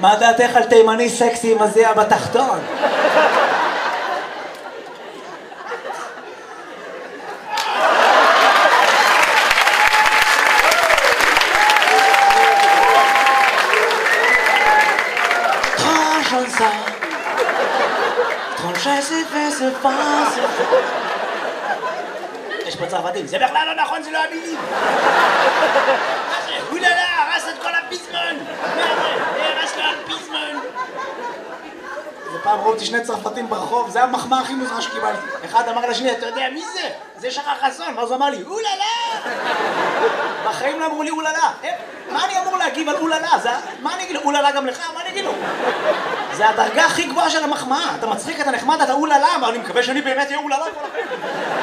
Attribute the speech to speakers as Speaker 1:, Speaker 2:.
Speaker 1: מה דעתך על תימני סקסי עם הזיע בתחתון? יש פה צרפתים, זה בכלל לא נכון, זה לא המילים. מה זה? אוללה, הרס את כל הפיזמון. מה זה? הרס לו הפיזמון. זה פעם ראיתי שני צרפתים ברחוב, זה המחמאה הכי מוזרה שקיבלתי. אחד אמר לשני, אתה יודע מי זה? זה שחר חסון. ואז הוא אמר לי, אוללה! בחיים לא אמרו לי אוללה. מה אני אמור להגיב על אוללה? מה אני אגיד לו? אוללה גם לך? מה אני אגיד לו? זה הדרגה הכי גבוהה של המחמאה. אתה מצחיק, אתה נחמד, אתה אוללה, אבל אני מקווה שאני באמת אהיה אוללה.